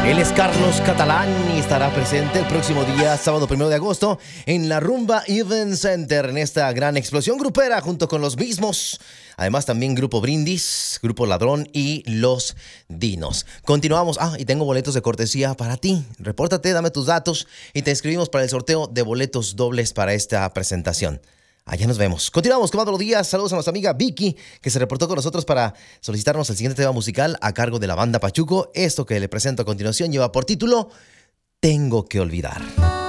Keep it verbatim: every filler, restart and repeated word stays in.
Él es Carlos Catalán y estará presente el próximo día, sábado primero de agosto, en la Rumba Event Center, en esta gran explosión grupera junto con los mismos. Además también Grupo Brindis, Grupo Ladrón y Los Dinos. Continuamos. Ah, y tengo boletos de cortesía para ti. Repórtate, dame tus datos y te inscribimos para el sorteo de boletos dobles para esta presentación. Allá nos vemos. Continuamos con Madro Díaz. Saludos a nuestra amiga Vicky, que se reportó con nosotros para solicitarnos el siguiente tema musical a cargo de la banda Pachuco. Esto que le presento a continuación lleva por título Tengo que olvidar.